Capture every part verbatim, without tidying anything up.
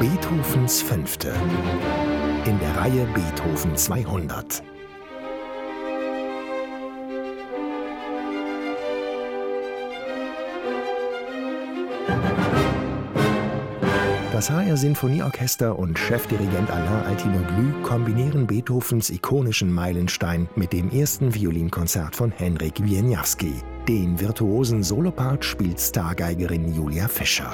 Beethovens Fünfte in der Reihe Beethoven zweihundert. Das H R-Sinfonieorchester und Chefdirigent Alain Altinoglu kombinieren Beethovens ikonischen Meilenstein mit dem ersten Violinkonzert von Henryk Wieniawski. Den virtuosen Solopart spielt Stargeigerin Julia Fischer.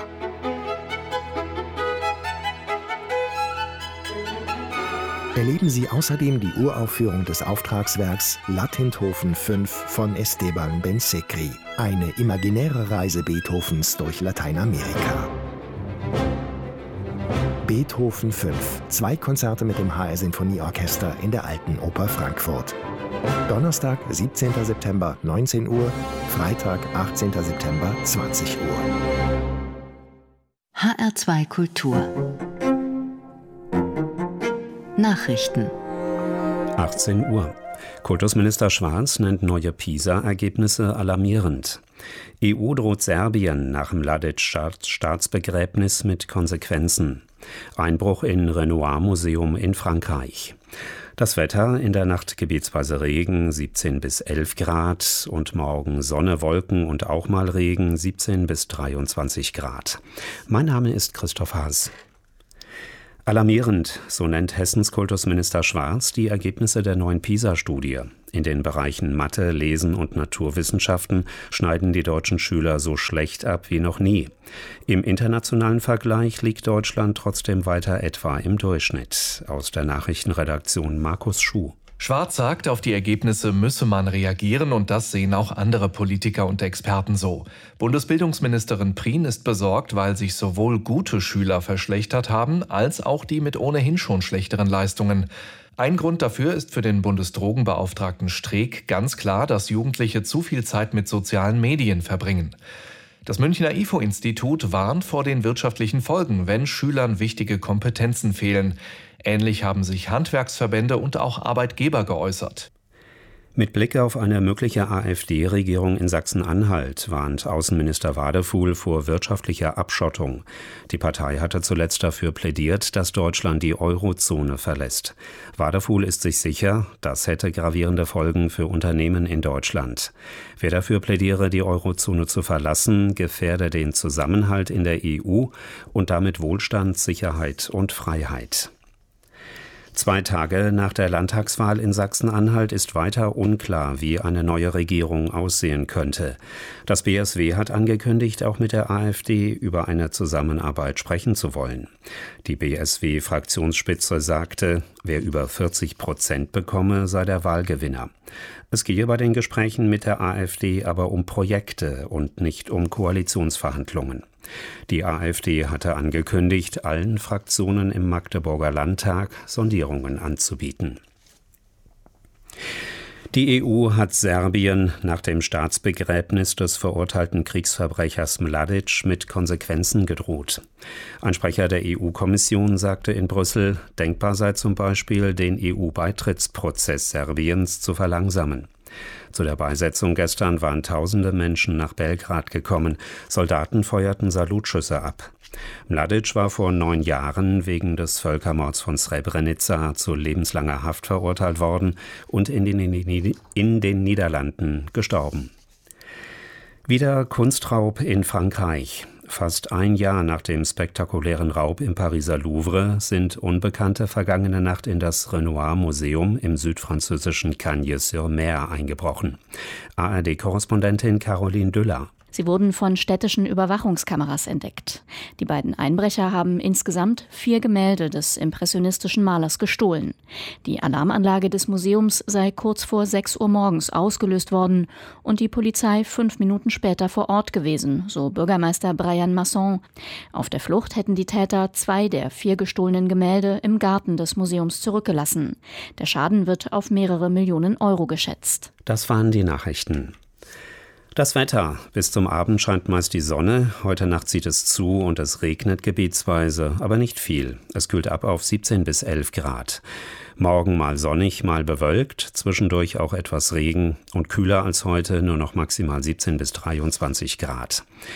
Erleben Sie außerdem die Uraufführung des Auftragswerks Latinthofen fünf von Esteban Bensekri, eine imaginäre Reise Beethovens durch Lateinamerika. Beethoven fünf, zwei Konzerte mit dem H R-Sinfonieorchester in der Alten Oper Frankfurt. Donnerstag, siebzehnten September, neunzehn Uhr, Freitag, achtzehnten September, zwanzig Uhr. H R zwei Kultur Nachrichten. achtzehn Uhr. Kultusminister Schwarz nennt neue PISA-Ergebnisse alarmierend. E U droht Serbien nach Mladic-Staatsbegräbnis mit Konsequenzen. Einbruch in Renoir-Museum in Frankreich. Das Wetter: in der Nacht gebietsweise Regen, siebzehn bis elf Grad, und morgen Sonne, Wolken und auch mal Regen, siebzehn bis dreiundzwanzig Grad. Mein Name ist Christoph Haas. Alarmierend, so nennt Hessens Kultusminister Schwarz die Ergebnisse der neuen PISA-Studie. In den Bereichen Mathe, Lesen und Naturwissenschaften schneiden die deutschen Schüler so schlecht ab wie noch nie. Im internationalen Vergleich liegt Deutschland trotzdem weiter etwa im Durchschnitt. Aus der Nachrichtenredaktion Markus Schuh. Schwarz sagt, auf die Ergebnisse müsse man reagieren, und das sehen auch andere Politiker und Experten so. Bundesbildungsministerin Prien ist besorgt, weil sich sowohl gute Schüler verschlechtert haben, als auch die mit ohnehin schon schlechteren Leistungen. Ein Grund dafür ist für den Bundesdrogenbeauftragten Streeck ganz klar, dass Jugendliche zu viel Zeit mit sozialen Medien verbringen. Das Münchner I F O-Institut warnt vor den wirtschaftlichen Folgen, wenn Schülern wichtige Kompetenzen fehlen. Ähnlich haben sich Handwerksverbände und auch Arbeitgeber geäußert. Mit Blick auf eine mögliche AfD-Regierung in Sachsen-Anhalt warnt Außenminister Wadefuhl vor wirtschaftlicher Abschottung. Die Partei hatte zuletzt dafür plädiert, dass Deutschland die Eurozone verlässt. Wadefuhl ist sich sicher, das hätte gravierende Folgen für Unternehmen in Deutschland. Wer dafür plädiere, die Eurozone zu verlassen, gefährde den Zusammenhalt in der E U und damit Wohlstand, Sicherheit und Freiheit. Zwei Tage nach der Landtagswahl in Sachsen-Anhalt ist weiter unklar, wie eine neue Regierung aussehen könnte. Das B S W hat angekündigt, auch mit der AfD über eine Zusammenarbeit sprechen zu wollen. Die B S W-Fraktionsspitze sagte, wer über vierzig Prozent bekomme, sei der Wahlgewinner. Es gehe bei den Gesprächen mit der AfD aber um Projekte und nicht um Koalitionsverhandlungen. Die AfD hatte angekündigt, allen Fraktionen im Magdeburger Landtag Sondierungen anzubieten. Die E U hat Serbien nach dem Staatsbegräbnis des verurteilten Kriegsverbrechers Mladic mit Konsequenzen gedroht. Ein Sprecher der E U-Kommission sagte in Brüssel, denkbar sei zum Beispiel, den E U-Beitrittsprozess Serbiens zu verlangsamen. Zu der Beisetzung gestern waren tausende Menschen nach Belgrad gekommen. Soldaten feuerten Salutschüsse ab. Mladic war vor neun Jahren wegen des Völkermords von Srebrenica zu lebenslanger Haft verurteilt worden und in den, in den Niederlanden gestorben. Wieder Kunstraub in Frankreich. Fast ein Jahr nach dem spektakulären Raub im Pariser Louvre sind Unbekannte vergangene Nacht in das Renoir-Museum im südfranzösischen Cagnes-sur-Mer eingebrochen. A R D-Korrespondentin Caroline Düller. Sie wurden von städtischen Überwachungskameras entdeckt. Die beiden Einbrecher haben insgesamt vier Gemälde des impressionistischen Malers gestohlen. Die Alarmanlage des Museums sei kurz vor sechs Uhr morgens ausgelöst worden und die Polizei fünf Minuten später vor Ort gewesen, so Bürgermeister Brian Masson. Auf der Flucht hätten die Täter zwei der vier gestohlenen Gemälde im Garten des Museums zurückgelassen. Der Schaden wird auf mehrere Millionen Euro geschätzt. Das waren die Nachrichten. Das Wetter. Bis zum Abend scheint meist die Sonne. Heute Nacht zieht es zu und es regnet gebietsweise, aber nicht viel. Es kühlt ab auf siebzehn bis elf Grad. Morgen mal sonnig, mal bewölkt, zwischendurch auch etwas Regen und kühler als heute, nur noch maximal siebzehn bis dreiundzwanzig Grad.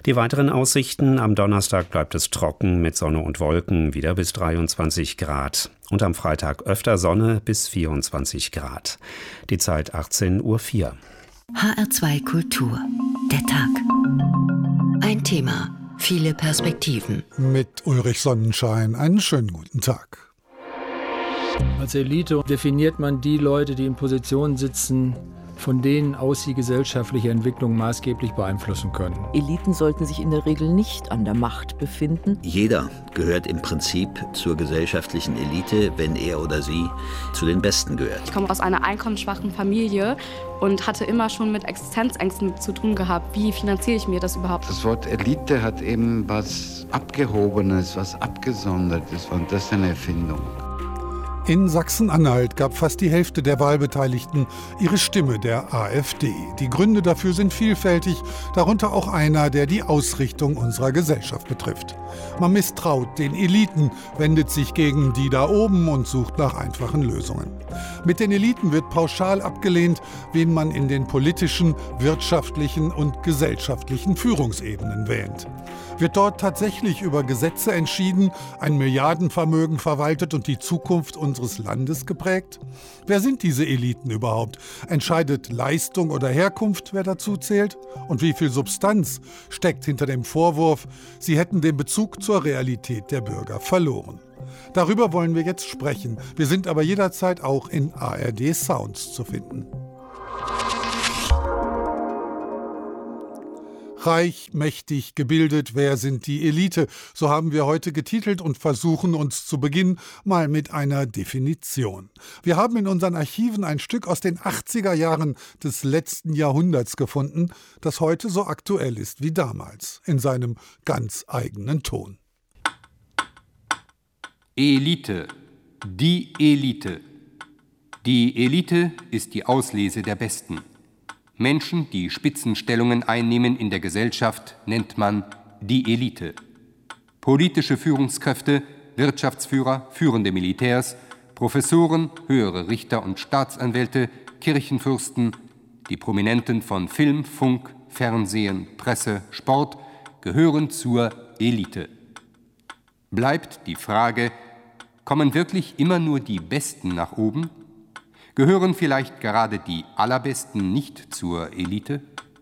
Die weiteren Aussichten: Am Donnerstag bleibt es trocken mit Sonne und Wolken, wieder bis dreiundzwanzig Grad. Und am Freitag öfter Sonne bis vierundzwanzig Grad. Die Zeit achtzehn Uhr vier. H R zwei Kultur. Der Tag. Ein Thema, viele Perspektiven. Mit Ulrich Sonnenschein einen schönen guten Tag. Als Elite definiert man die Leute, die in Positionen sitzen, von denen aus die gesellschaftliche Entwicklung maßgeblich beeinflussen können. Eliten sollten sich in der Regel nicht an der Macht befinden. Jeder gehört im Prinzip zur gesellschaftlichen Elite, wenn er oder sie zu den Besten gehört. Ich komme aus einer einkommensschwachen Familie und hatte immer schon mit Existenzängsten zu tun gehabt. Wie finanziere ich mir das überhaupt? Das Wort Elite hat eben was Abgehobenes, was Abgesondertes, und das ist eine Erfindung. In Sachsen-Anhalt gab fast die Hälfte der Wahlbeteiligten ihre Stimme der AfD. Die Gründe dafür sind vielfältig, darunter auch einer, der die Ausrichtung unserer Gesellschaft betrifft. Man misstraut den Eliten, wendet sich gegen die da oben und sucht nach einfachen Lösungen. Mit den Eliten wird pauschal abgelehnt, wen man in den politischen, wirtschaftlichen und gesellschaftlichen Führungsebenen wählt. Wird dort tatsächlich über Gesetze entschieden, ein Milliardenvermögen verwaltet und die Zukunft unseres Landes geprägt? Wer sind diese Eliten überhaupt? Entscheidet Leistung oder Herkunft, wer dazu zählt? Und wie viel Substanz steckt hinter dem Vorwurf, sie hätten den Bezug zur Realität der Bürger verloren? Darüber wollen wir jetzt sprechen. Wir sind aber jederzeit auch in A R D Sounds zu finden. Reich, mächtig, gebildet, wer sind die Elite? So haben wir heute getitelt und versuchen uns zu Beginn mal mit einer Definition. Wir haben in unseren Archiven ein Stück aus den achtziger Jahren des letzten Jahrhunderts gefunden, das heute so aktuell ist wie damals, in seinem ganz eigenen Ton. Elite, die Elite. Die Elite ist die Auslese der Besten. Menschen, die Spitzenstellungen einnehmen in der Gesellschaft, nennt man die Elite. Politische Führungskräfte, Wirtschaftsführer, führende Militärs, Professoren, höhere Richter und Staatsanwälte, Kirchenfürsten, die Prominenten von Film, Funk, Fernsehen, Presse, Sport gehören zur Elite. Bleibt die Frage, kommen wirklich immer nur die Besten nach oben? Gehören vielleicht gerade die Allerbesten nicht zur Elite?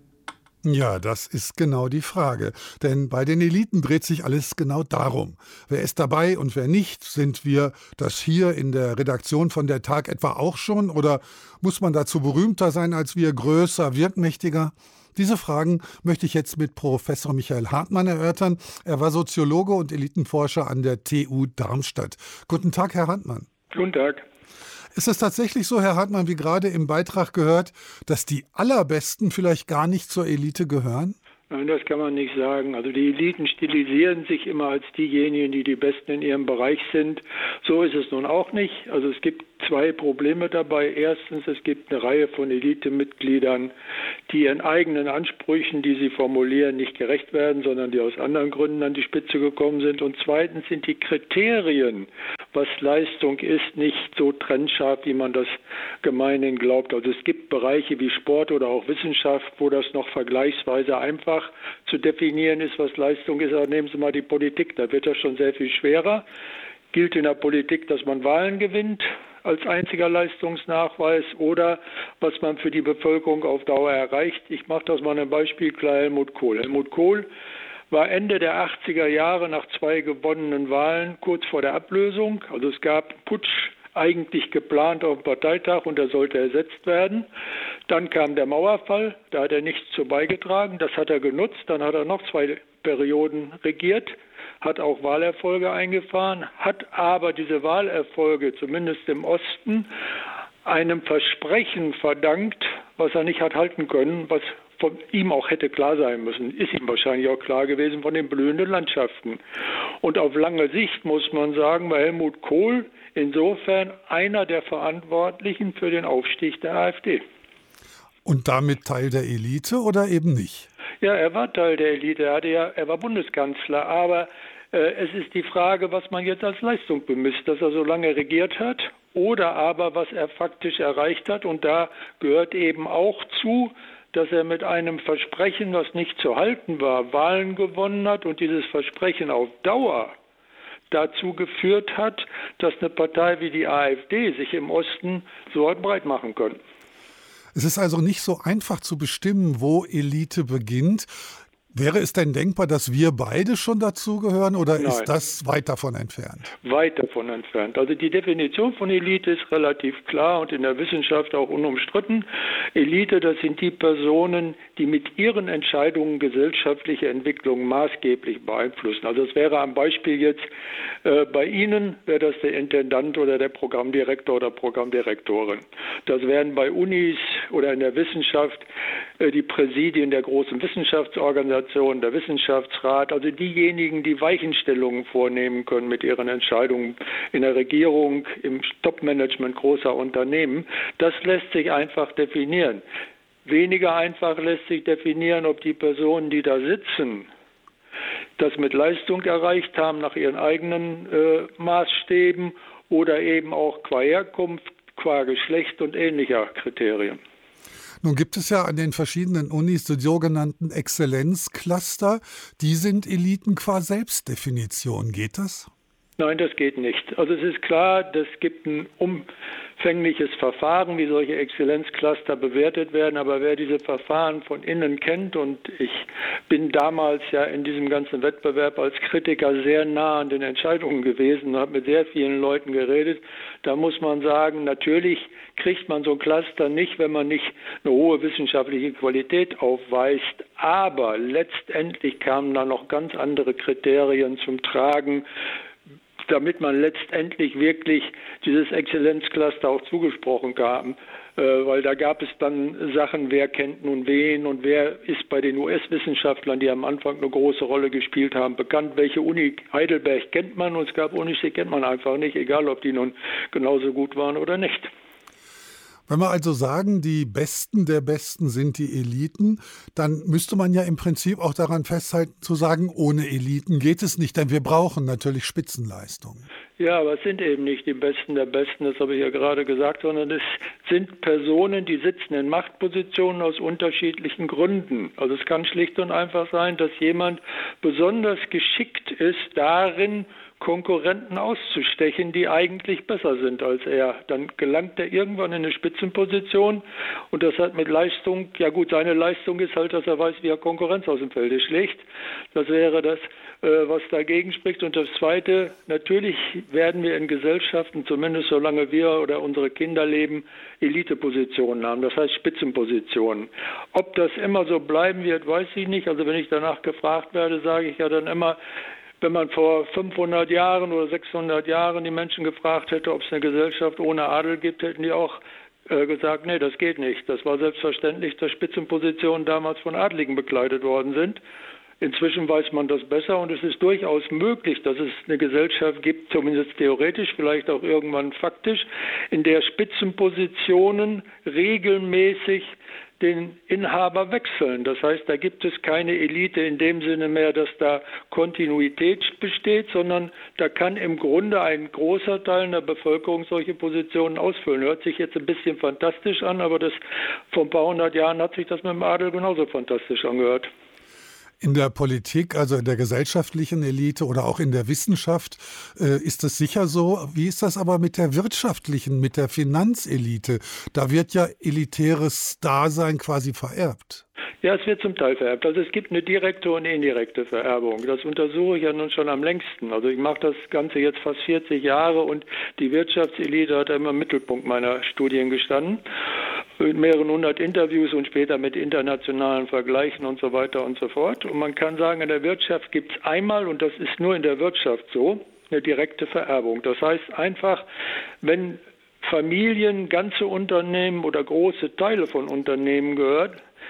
Ja, das ist genau die Frage. Denn bei den Eliten dreht sich alles genau darum. Wer ist dabei und wer nicht? Sind wir das hier in der Redaktion von der Tag etwa auch schon? Oder muss man dazu berühmter sein als wir, größer, wirkmächtiger? Diese Fragen möchte ich jetzt mit Professor Michael Hartmann erörtern. Er war Soziologe und Elitenforscher an der T U Darmstadt. Guten Tag, Herr Hartmann. Guten Tag. Ist es tatsächlich so, Herr Hartmann, wie gerade im Beitrag gehört, dass die Allerbesten vielleicht gar nicht zur Elite gehören? Nein, das kann man nicht sagen. Also die Eliten stilisieren sich immer als diejenigen, die die Besten in ihrem Bereich sind. So ist es nun auch nicht. Also es gibt zwei Probleme dabei. Erstens, es gibt eine Reihe von Elitemitgliedern, die ihren eigenen Ansprüchen, die sie formulieren, nicht gerecht werden, sondern die aus anderen Gründen an die Spitze gekommen sind. Und zweitens sind die Kriterien, was Leistung ist, nicht so trennscharf, wie man das gemeinhin glaubt. Also es gibt Bereiche wie Sport oder auch Wissenschaft, wo das noch vergleichsweise einfach zu definieren ist, was Leistung ist. Aber nehmen Sie mal die Politik, da wird das schon sehr viel schwerer. Gilt in der Politik, dass man Wahlen gewinnt als einziger Leistungsnachweis oder was man für die Bevölkerung auf Dauer erreicht. Ich mache das mal ein Beispiel klar, Helmut Kohl. Helmut Kohl war Ende der achtziger Jahre nach zwei gewonnenen Wahlen kurz vor der Ablösung. Also es gab einen Putsch, eigentlich geplant auf dem Parteitag, und er sollte ersetzt werden. Dann kam der Mauerfall, da hat er nichts zu beigetragen, das hat er genutzt. Dann hat er noch zwei Perioden regiert, hat auch Wahlerfolge eingefahren, hat aber diese Wahlerfolge, zumindest im Osten, einem Versprechen verdankt, was er nicht hat halten können, was von ihm auch hätte klar sein müssen, ist ihm wahrscheinlich auch klar gewesen, von den blühenden Landschaften. Und auf lange Sicht muss man sagen, war Helmut Kohl insofern einer der Verantwortlichen für den Aufstieg der AfD. Und damit Teil der Elite oder eben nicht? Ja, er war Teil der Elite, er, hatte ja, er war Bundeskanzler, aber äh, es ist die Frage, was man jetzt als Leistung bemisst, dass er so lange regiert hat oder aber was er faktisch erreicht hat. Und da gehört eben auch zu, dass er mit einem Versprechen, was nicht zu halten war, Wahlen gewonnen hat und dieses Versprechen auf Dauer dazu geführt hat, dass eine Partei wie die AfD sich im Osten so hat breit machen können. Es ist also nicht so einfach zu bestimmen, wo Elite beginnt. Wäre es denn denkbar, dass wir beide schon dazugehören oder Nein. ist das weit davon entfernt? Weit davon entfernt. Also die Definition von Elite ist relativ klar und in der Wissenschaft auch unumstritten. Elite, das sind die Personen, die mit ihren Entscheidungen gesellschaftliche Entwicklung maßgeblich beeinflussen. Also es wäre am Beispiel jetzt äh, bei Ihnen, wäre das der Intendant oder der Programmdirektor oder Programmdirektorin. Das wären bei Unis oder in der Wissenschaft äh, die Präsidien der großen Wissenschaftsorganisationen, der Wissenschaftsrat, also diejenigen, die Weichenstellungen vornehmen können mit ihren Entscheidungen in der Regierung, im Top-Management großer Unternehmen. Das lässt sich einfach definieren. Weniger einfach lässt sich definieren, ob die Personen, die da sitzen, das mit Leistung erreicht haben nach ihren eigenen äh, Maßstäben oder eben auch qua Herkunft, qua Geschlecht und ähnlicher Kriterien. Nun gibt es ja an den verschiedenen Unis die sogenannten Exzellenzcluster. Die sind Eliten qua Selbstdefinition. Geht das? Nein, das geht nicht. Also es ist klar, es gibt ein umfängliches Verfahren, wie solche Exzellenzcluster bewertet werden. Aber wer diese Verfahren von innen kennt, und ich bin damals ja in diesem ganzen Wettbewerb als Kritiker sehr nah an den Entscheidungen gewesen und habe mit sehr vielen Leuten geredet, da muss man sagen, natürlich kriegt man so ein Cluster nicht, wenn man nicht eine hohe wissenschaftliche Qualität aufweist. Aber letztendlich kamen da noch ganz andere Kriterien zum Tragen, damit man letztendlich wirklich dieses Exzellenzcluster auch zugesprochen kam. Äh, weil da gab es dann Sachen, wer kennt nun wen und wer ist bei den U S-Wissenschaftlern, die am Anfang eine große Rolle gespielt haben, bekannt. Welche Uni Heidelberg kennt man und es gab Unis, die kennt man einfach nicht, egal ob die nun genauso gut waren oder nicht. Wenn wir also sagen, die Besten der Besten sind die Eliten, dann müsste man ja im Prinzip auch daran festhalten, zu sagen, ohne Eliten geht es nicht, denn wir brauchen natürlich Spitzenleistungen. Ja, aber es sind eben nicht die Besten der Besten, das habe ich ja gerade gesagt, sondern es sind Personen, die sitzen in Machtpositionen aus unterschiedlichen Gründen. Also es kann schlicht und einfach sein, dass jemand besonders geschickt ist darin, Konkurrenten auszustechen, die eigentlich besser sind als er. Dann gelangt er irgendwann in eine Spitzenposition und das hat mit Leistung, ja gut, seine Leistung ist halt, dass er weiß, wie er Konkurrenz aus dem Felde schlägt. Das wäre das, was dagegen spricht. Und das Zweite, natürlich werden wir in Gesellschaften, zumindest solange wir oder unsere Kinder leben, Elitepositionen haben, das heißt Spitzenpositionen. Ob das immer so bleiben wird, weiß ich nicht. Also wenn ich danach gefragt werde, sage ich ja dann immer, wenn man vor fünfhundert Jahren oder sechshundert Jahren die Menschen gefragt hätte, ob es eine Gesellschaft ohne Adel gibt, hätten die auch äh, gesagt, nee, das geht nicht. Das war selbstverständlich, dass Spitzenpositionen damals von Adligen bekleidet worden sind. Inzwischen weiß man das besser und es ist durchaus möglich, dass es eine Gesellschaft gibt, zumindest theoretisch, vielleicht auch irgendwann faktisch, in der Spitzenpositionen regelmäßig den Inhaber wechseln. Das heißt, da gibt es keine Elite in dem Sinne mehr, dass da Kontinuität besteht, sondern da kann im Grunde ein großer Teil der Bevölkerung solche Positionen ausfüllen. Hört sich jetzt ein bisschen fantastisch an, aber das vor ein paar hundert Jahren hat sich das mit dem Adel genauso fantastisch angehört. In der Politik, also in der gesellschaftlichen Elite oder auch in der Wissenschaft, äh, ist es sicher so. Wie ist das aber mit der wirtschaftlichen, mit der Finanzelite? Da wird ja elitäres Dasein quasi vererbt. Ja, es wird zum Teil vererbt. Also es gibt eine direkte und indirekte Vererbung. Das untersuche ich ja nun schon am längsten. Also ich mache das Ganze jetzt fast vierzig Jahre und die Wirtschaftselite hat immer im Mittelpunkt meiner Studien gestanden. Mit mehreren hundert Interviews und später mit internationalen Vergleichen und so weiter und so fort. Und man kann sagen, in der Wirtschaft gibt es einmal, und das ist nur in der Wirtschaft so, eine direkte Vererbung. Das heißt einfach, wenn Familien, ganze Unternehmen oder große Teile von Unternehmen gehört,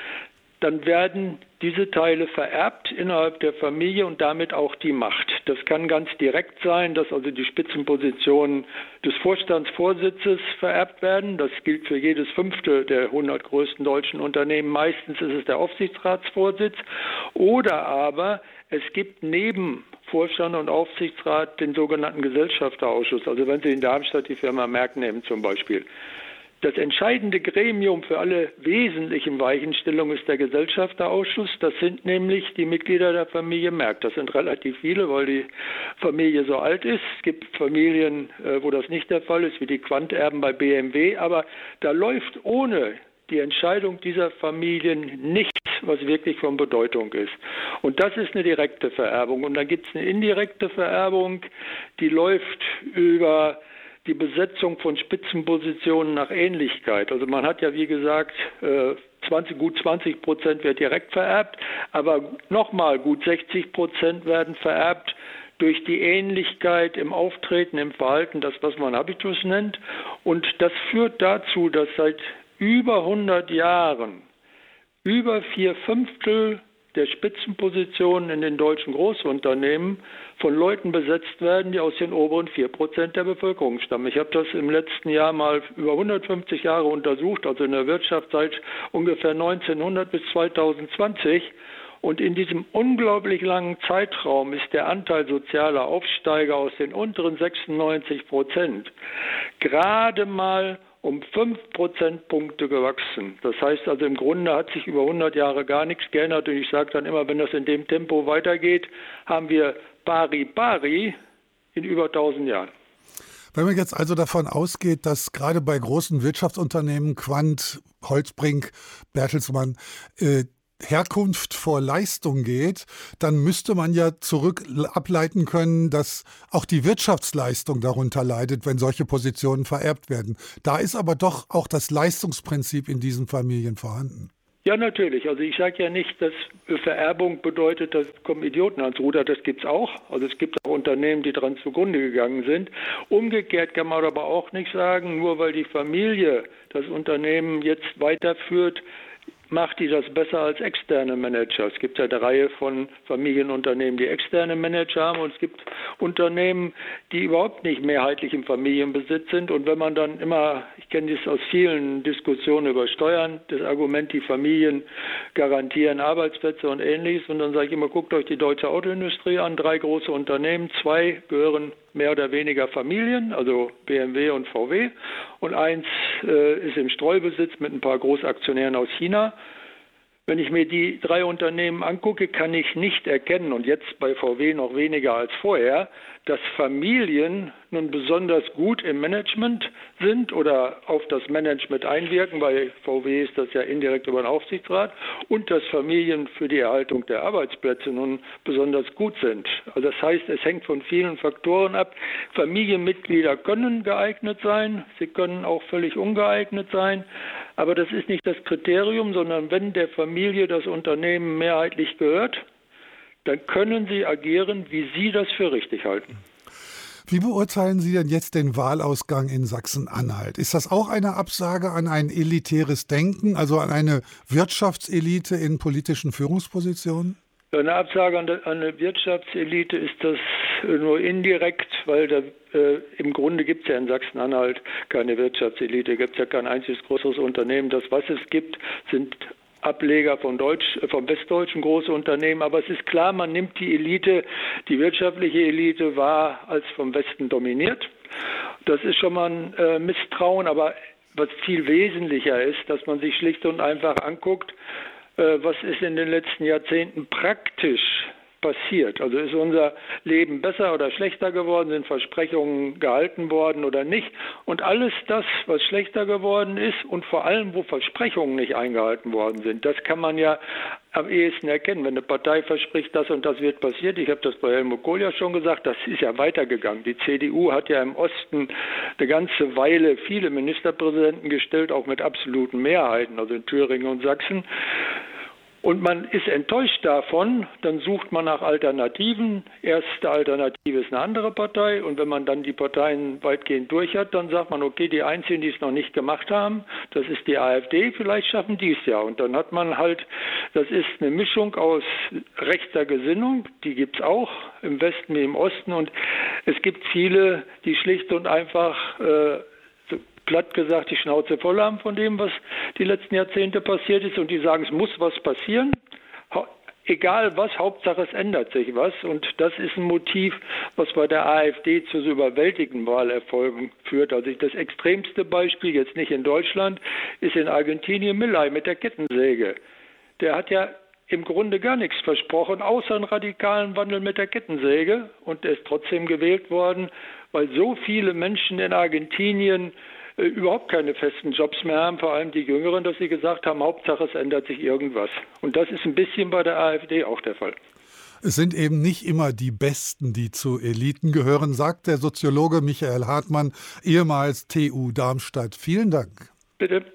dann werden diese Teile vererbt innerhalb der Familie und damit auch die Macht. Das kann ganz direkt sein, dass also die Spitzenpositionen des Vorstandsvorsitzes vererbt werden. Das gilt für jedes fünfte der hundert größten deutschen Unternehmen. Meistens ist es der Aufsichtsratsvorsitz. Oder aber es gibt neben Vorstand und Aufsichtsrat den sogenannten Gesellschafterausschuss. Also wenn Sie in Darmstadt die Firma Merck nehmen zum Beispiel. Das entscheidende Gremium für alle wesentlichen Weichenstellungen ist der Gesellschafterausschuss. Das sind nämlich die Mitglieder der Familie Merck. Das sind relativ viele, weil die Familie so alt ist. Es gibt Familien, wo das nicht der Fall ist, wie die Quandt-Erben bei B M W. Aber da läuft ohne die Entscheidung dieser Familien nichts, was wirklich von Bedeutung ist. Und das ist eine direkte Vererbung. Und dann gibt es eine indirekte Vererbung, die läuft über die Besetzung von Spitzenpositionen nach Ähnlichkeit. Also man hat ja, wie gesagt, zwanzig, gut zwanzig Prozent wird direkt vererbt, aber nochmal gut sechzig Prozent werden vererbt durch die Ähnlichkeit im Auftreten, im Verhalten, das, was man Habitus nennt. Und das führt dazu, dass seit über hundert Jahren über vier Fünftel der Spitzenpositionen in den deutschen Großunternehmen von Leuten besetzt werden, die aus den oberen vier Prozent der Bevölkerung stammen. Ich habe das im letzten Jahr mal über hundertfünfzig Jahre untersucht, also in der Wirtschaft seit ungefähr neunzehnhundert bis zweitausendzwanzig. Und in diesem unglaublich langen Zeitraum ist der Anteil sozialer Aufsteiger aus den unteren sechsundneunzig Prozent gerade mal um fünf Prozentpunkte gewachsen. Das heißt also, im Grunde hat sich über hundert Jahre gar nichts geändert. Und ich sage dann immer, wenn das in dem Tempo weitergeht, haben wir pari pari in über tausend Jahren. Wenn man jetzt also davon ausgeht, dass gerade bei großen Wirtschaftsunternehmen, Quandt, Holzbrink, Bertelsmann, äh, Herkunft vor Leistung geht, dann müsste man ja zurück ableiten können, dass auch die Wirtschaftsleistung darunter leidet, wenn solche Positionen vererbt werden. Da ist aber doch auch das Leistungsprinzip in diesen Familien vorhanden. Ja, natürlich. Also ich sage ja nicht, dass Vererbung bedeutet, dass kommen Idioten ans Ruder. Das gibt's auch. Also es gibt auch Unternehmen, die dran zugrunde gegangen sind. Umgekehrt kann man aber auch nicht sagen, nur weil die Familie das Unternehmen jetzt weiterführt, macht die das besser als externe Manager. Es gibt ja eine Reihe von Familienunternehmen, die externe Manager haben, und es gibt Unternehmen, die überhaupt nicht mehrheitlich im Familienbesitz sind. Und wenn man dann immer, ich kenne das aus vielen Diskussionen über Steuern, das Argument, die Familien garantieren Arbeitsplätze und Ähnliches, und dann sage ich immer, guckt euch die deutsche Autoindustrie an, drei große Unternehmen, zwei gehören mehr oder weniger Familien, also B M W und V W, und eins äh, ist im Streubesitz mit ein paar Großaktionären aus China. Wenn ich mir die drei Unternehmen angucke, kann ich nicht erkennen, und jetzt bei V W noch weniger als vorher, dass Familien nun besonders gut im Management sind oder auf das Management einwirken. Bei V W ist das ja indirekt über den Aufsichtsrat, und dass Familien für die Erhaltung der Arbeitsplätze nun besonders gut sind. Also das heißt, es hängt von vielen Faktoren ab. Familienmitglieder können geeignet sein, sie können auch völlig ungeeignet sein. Aber das ist nicht das Kriterium, sondern wenn der Familie das Unternehmen mehrheitlich gehört, dann können sie agieren, wie sie das für richtig halten. Wie beurteilen Sie denn jetzt den Wahlausgang in Sachsen-Anhalt? Ist das auch eine Absage an ein elitäres Denken, also an eine Wirtschaftselite in politischen Führungspositionen? Eine Absage an eine Wirtschaftselite ist das nur indirekt, weil da, äh, im Grunde gibt es ja in Sachsen-Anhalt keine Wirtschaftselite, gibt es ja kein einziges größeres Unternehmen. Das, was es gibt, sind Ableger von Deutsch, vom westdeutschen Großunternehmen. Aber es ist klar, man nimmt die Elite, die wirtschaftliche Elite war als vom Westen dominiert. Das ist schon mal ein äh, Misstrauen, aber was viel wesentlicher ist, dass man sich schlicht und einfach anguckt, äh, was ist in den letzten Jahrzehnten praktisch passiert. Also ist unser Leben besser oder schlechter geworden, sind Versprechungen gehalten worden oder nicht. Und alles das, was schlechter geworden ist und vor allem, wo Versprechungen nicht eingehalten worden sind, das kann man ja am ehesten erkennen. Wenn eine Partei verspricht, das und das wird passiert, ich habe das bei Helmut Kohl ja schon gesagt, das ist ja weitergegangen. Die C D U hat ja im Osten eine ganze Weile viele Ministerpräsidenten gestellt, auch mit absoluten Mehrheiten, also in Thüringen und Sachsen. Und man ist enttäuscht davon, dann sucht man nach Alternativen. Erste Alternative ist eine andere Partei, und wenn man dann die Parteien weitgehend durch hat, dann sagt man, okay, die einzigen, die es noch nicht gemacht haben, das ist die AfD, vielleicht schaffen die es ja. Und dann hat man halt, das ist eine Mischung aus rechter Gesinnung, die gibt es auch im Westen wie im Osten, und es gibt viele, die schlicht und einfach äh, platt gesagt die Schnauze voll haben von dem, was die letzten Jahrzehnte passiert ist, und die sagen, es muss was passieren. egal was, Hauptsache es ändert sich was. Und das ist ein Motiv, was bei der AfD zu so überwältigenden Wahlerfolgen führt. Also das extremste Beispiel, jetzt nicht in Deutschland, ist in Argentinien Milei mit der Kettensäge. Der hat ja im Grunde gar nichts versprochen, außer einen radikalen Wandel mit der Kettensäge. Und er ist trotzdem gewählt worden, weil so viele Menschen in Argentinien äh, überhaupt keine festen Jobs mehr haben, vor allem die Jüngeren, dass sie gesagt haben, Hauptsache es ändert sich irgendwas. Und das ist ein bisschen bei der AfD auch der Fall. Es sind eben nicht immer die Besten, die zu Eliten gehören, sagt der Soziologe Michael Hartmann, ehemals T U Darmstadt. Vielen Dank. Bitte.